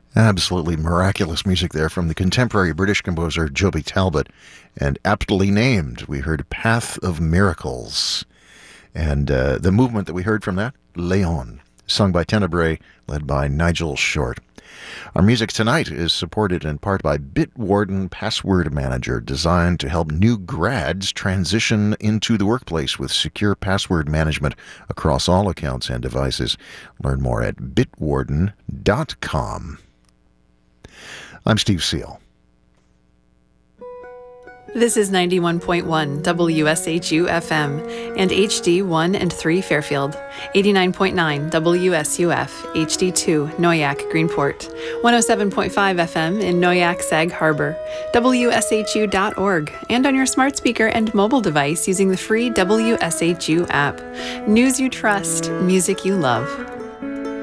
Absolutely miraculous music there from the contemporary British composer Joby Talbot, and aptly named. We heard Path of Miracles. And the movement that we heard from that, Leon, sung by Tenebrae, led by Nigel Short. Our music tonight is supported in part by Bitwarden Password Manager, designed to help new grads transition into the workplace with secure password management across all accounts and devices. Learn more at bitwarden.com. I'm Steve Seal. This is 91.1 WSHU FM and HD1 and 3 Fairfield, 89.9 WSUF HD2 Noyak Greenport, 107.5 FM in Noyak Sag Harbor, WSHU.org, and on your smart speaker and mobile device using the free WSHU app. News you trust, music you love.